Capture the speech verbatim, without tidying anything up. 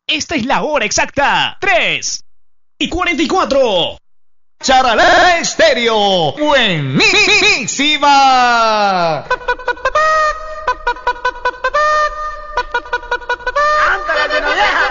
Esta es la hora exacta. tres y cuarenta y cuatro. Charalá Estéreo. Buenísima.